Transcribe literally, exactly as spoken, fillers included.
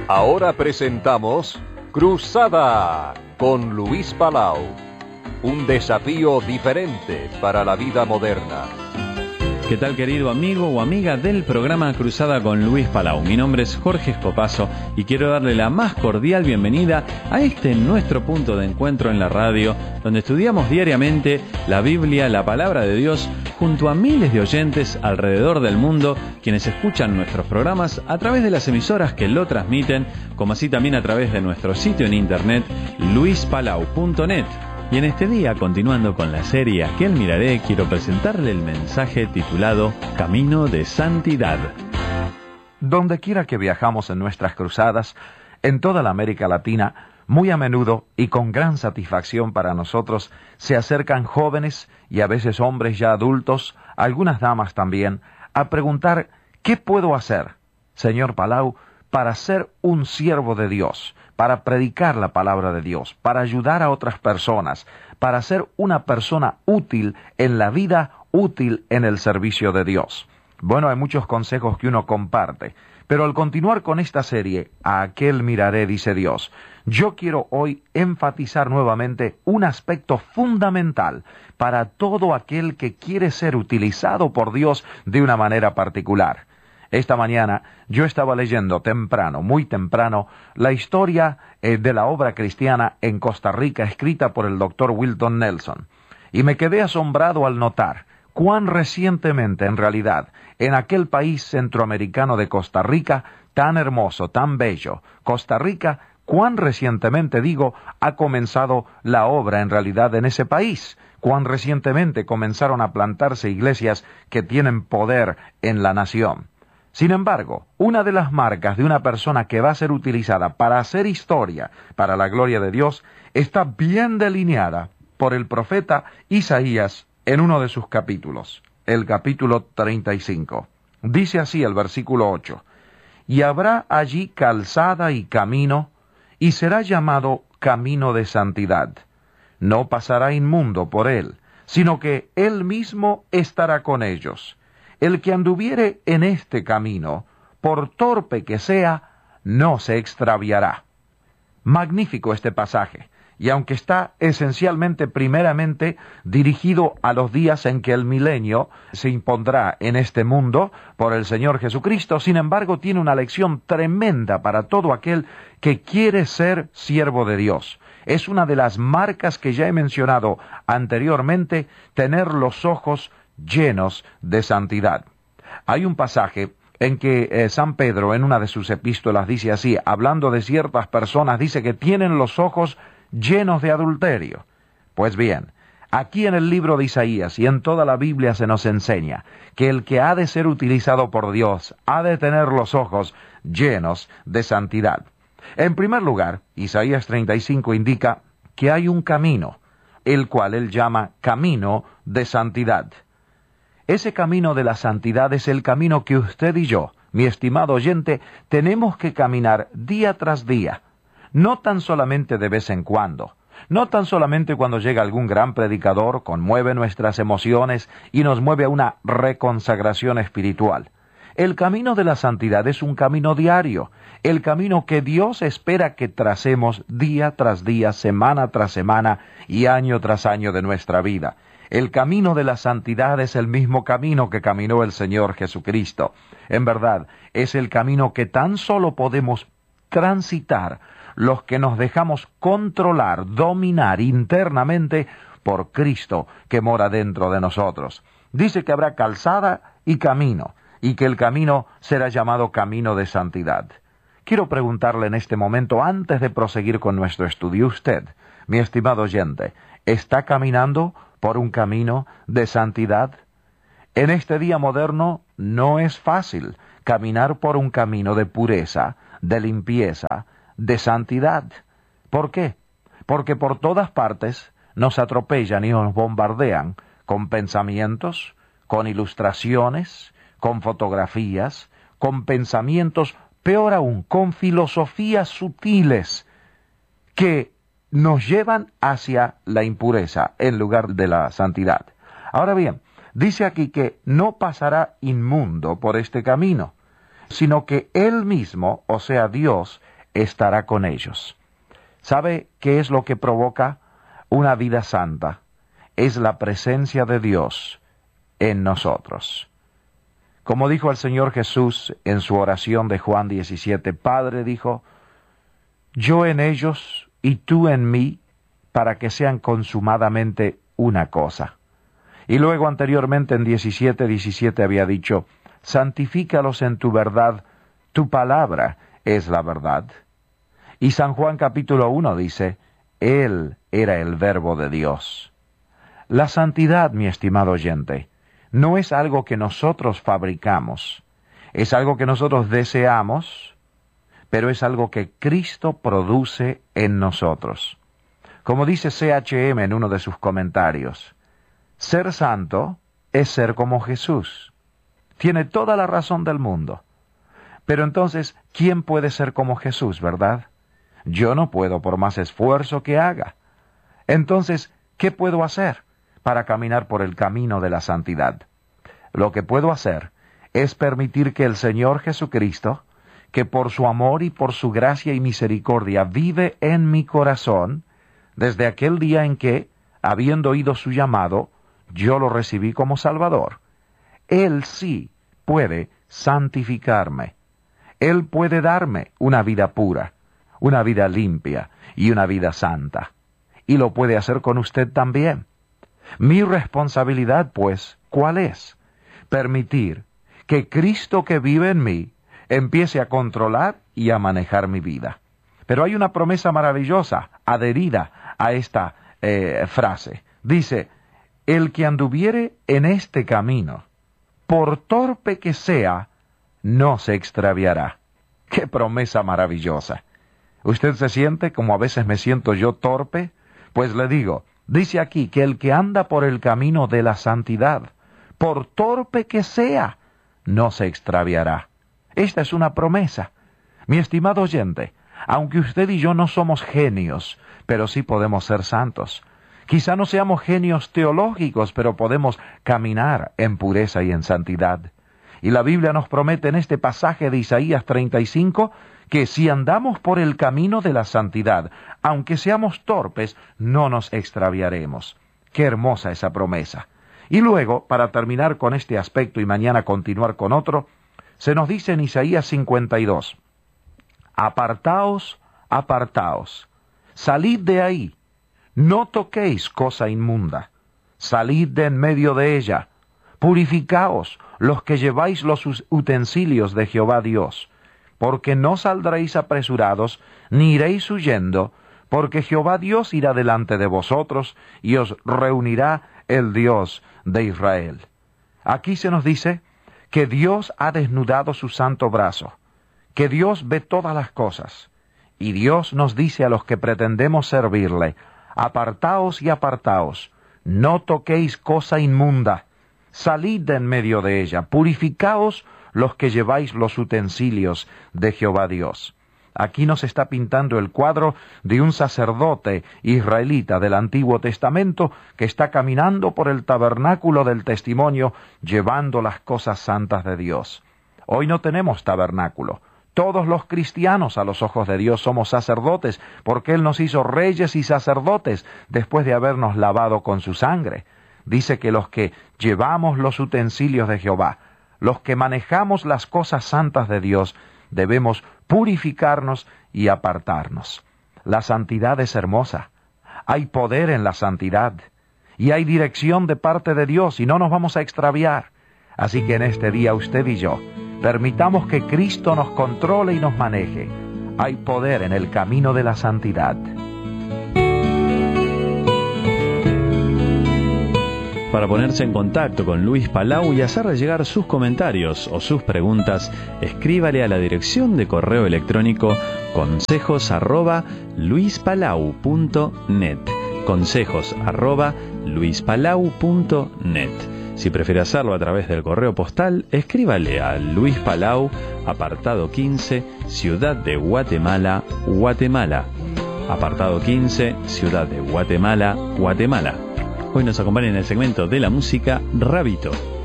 Ahora presentamos Cruzada con Luis Palau. Un desafío diferente para la vida moderna. ¿Qué tal, querido amigo o amiga del programa Cruzada con Luis Palau? Mi nombre es Jorge Escopazo y quiero darle la más cordial bienvenida a este nuestro punto de encuentro en la radio, donde estudiamos diariamente la Biblia, la Palabra de Dios, junto a miles de oyentes alrededor del mundo, quienes escuchan nuestros programas a través de las emisoras que lo transmiten, como así también a través de nuestro sitio en internet, luis palau punto net. Y en este día, continuando con la serie Aquel Miraré, quiero presentarle el mensaje titulado Camino de Santidad. Donde quiera que viajamos en nuestras cruzadas, en toda la América Latina, muy a menudo y con gran satisfacción para nosotros, se acercan jóvenes y a veces hombres ya adultos, algunas damas también, a preguntar ¿qué puedo hacer, señor Palau, para ser un siervo de Dios, para predicar la palabra de Dios, para ayudar a otras personas, para ser una persona útil en la vida, útil en el servicio de Dios? Bueno, hay muchos consejos que uno comparte, pero al continuar con esta serie, a aquel miraré, dice Dios, yo quiero hoy enfatizar nuevamente un aspecto fundamental para todo aquel que quiere ser utilizado por Dios de una manera particular. Esta mañana yo estaba leyendo temprano, muy temprano, la historia eh, de la obra cristiana en Costa Rica escrita por el doctor Wilton Nelson. Y me quedé asombrado al notar cuán recientemente, en realidad, en aquel país centroamericano de Costa Rica, tan hermoso, tan bello, Costa Rica, cuán recientemente, digo, ha comenzado la obra en realidad en ese país. Cuán recientemente comenzaron a plantarse iglesias que tienen poder en la nación. Sin embargo, una de las marcas de una persona que va a ser utilizada para hacer historia para la gloria de Dios está bien delineada por el profeta Isaías en uno de sus capítulos, el capítulo treinta y cinco. Dice así el versículo ocho, «Y habrá allí calzada y camino, y será llamado camino de santidad. No pasará inmundo por él, sino que él mismo estará con ellos. El que anduviere en este camino, por torpe que sea, no se extraviará». Magnífico este pasaje, y aunque está esencialmente primeramente dirigido a los días en que el milenio se impondrá en este mundo por el Señor Jesucristo, sin embargo tiene una lección tremenda para todo aquel que quiere ser siervo de Dios. Es una de las marcas que ya he mencionado anteriormente, tener los ojos llenos de santidad. Hay un pasaje en que eh, San Pedro en una de sus epístolas dice así, hablando de ciertas personas, dice que tienen los ojos llenos de adulterio. Pues bien, aquí en el libro de Isaías y en toda la Biblia se nos enseña que el que ha de ser utilizado por Dios ha de tener los ojos llenos de santidad. En primer lugar, Isaías treinta y cinco indica que hay un camino, el cual él llama camino de santidad. Ese camino de la santidad es el camino que usted y yo, mi estimado oyente, tenemos que caminar día tras día, no tan solamente de vez en cuando, no tan solamente cuando llega algún gran predicador, conmueve nuestras emociones y nos mueve a una reconsagración espiritual. El camino de la santidad es un camino diario, el camino que Dios espera que tracemos día tras día, semana tras semana y año tras año de nuestra vida. El camino de la santidad es el mismo camino que caminó el Señor Jesucristo. En verdad, es el camino que tan solo podemos transitar los que nos dejamos controlar, dominar internamente por Cristo que mora dentro de nosotros. Dice que habrá calzada y camino, y que el camino será llamado camino de santidad. Quiero preguntarle en este momento, antes de proseguir con nuestro estudio, usted, mi estimado oyente, ¿está caminando por un camino de santidad? En este día moderno no es fácil caminar por un camino de pureza, de limpieza, de santidad. ¿Por qué? Porque por todas partes nos atropellan y nos bombardean con pensamientos, con ilustraciones, con fotografías, con pensamientos, peor aún, con filosofías sutiles que nos llevan hacia la impureza en lugar de la santidad. Ahora bien, dice aquí que no pasará inmundo por este camino, sino que Él mismo, o sea Dios, estará con ellos. ¿Sabe qué es lo que provoca una vida santa? Es la presencia de Dios en nosotros. Como dijo el Señor Jesús en su oración de Juan diecisiete, Padre, dijo, yo en ellos y tú en mí, para que sean consumadamente una cosa. Y luego anteriormente en diecisiete diecisiete había dicho, santifícalos en tu verdad, tu palabra es la verdad. Y San Juan capítulo uno dice, Él era el verbo de Dios. La santidad, mi estimado oyente, no es algo que nosotros fabricamos, es algo que nosotros deseamos, pero es algo que Cristo produce en nosotros. Como dice C H M en uno de sus comentarios, ser santo es ser como Jesús. Tiene toda la razón del mundo. Pero entonces, ¿quién puede ser como Jesús, verdad? Yo no puedo por más esfuerzo que haga. Entonces, ¿qué puedo hacer para caminar por el camino de la santidad? Lo que puedo hacer es permitir que el Señor Jesucristo, que por su amor y por su gracia y misericordia vive en mi corazón, desde aquel día en que, habiendo oído su llamado, yo lo recibí como Salvador. Él sí puede santificarme. Él puede darme una vida pura, una vida limpia y una vida santa. Y lo puede hacer con usted también. Mi responsabilidad, pues, ¿cuál es? Permitir que Cristo que vive en mí empiece a controlar y a manejar mi vida. Pero hay una promesa maravillosa adherida a esta eh, frase. Dice, el que anduviere en este camino, por torpe que sea, no se extraviará. ¡Qué promesa maravillosa! ¿Usted se siente como a veces me siento yo torpe? Pues le digo, dice aquí que el que anda por el camino de la santidad, por torpe que sea, no se extraviará. Esta es una promesa. Mi estimado oyente, aunque usted y yo no somos genios, pero sí podemos ser santos. Quizá no seamos genios teológicos, pero podemos caminar en pureza y en santidad. Y la Biblia nos promete en este pasaje de Isaías treinta y cinco que si andamos por el camino de la santidad, aunque seamos torpes, no nos extraviaremos. Qué hermosa esa promesa. Y luego, para terminar con este aspecto y mañana continuar con otro, se nos dice en Isaías cincuenta y dos, apartaos, apartaos, salid de ahí, no toquéis cosa inmunda, salid de en medio de ella, purificaos los que lleváis los utensilios de Jehová Dios, porque no saldréis apresurados, ni iréis huyendo, porque Jehová Dios irá delante de vosotros, y os reunirá el Dios de Israel. Aquí se nos dice que Dios ha desnudado su santo brazo, que Dios ve todas las cosas, y Dios nos dice a los que pretendemos servirle, apartaos y apartaos, no toquéis cosa inmunda, salid de en medio de ella, purificaos los que lleváis los utensilios de Jehová Dios. Aquí nos está pintando el cuadro de un sacerdote israelita del Antiguo Testamento que está caminando por el tabernáculo del testimonio llevando las cosas santas de Dios. Hoy no tenemos tabernáculo. Todos los cristianos a los ojos de Dios somos sacerdotes porque Él nos hizo reyes y sacerdotes después de habernos lavado con su sangre. Dice que los que llevamos los utensilios de Jehová, los que manejamos las cosas santas de Dios, debemos purificarnos y apartarnos. La santidad es hermosa. Hay poder en la santidad. Y hay dirección de parte de Dios y no nos vamos a extraviar. Así que en este día usted y yo, permitamos que Cristo nos controle y nos maneje. Hay poder en el camino de la santidad. Para ponerse en contacto con Luis Palau y hacerle llegar sus comentarios o sus preguntas, escríbale a la dirección de correo electrónico consejos arroba luispalau punto net. Consejos arroba luispalau punto net. Si prefiere hacerlo a través del correo postal, escríbale a Luis Palau, apartado quince, Ciudad de Guatemala, Guatemala. Apartado quince, Ciudad de Guatemala, Guatemala. Hoy nos acompaña en el segmento de la música Rabito.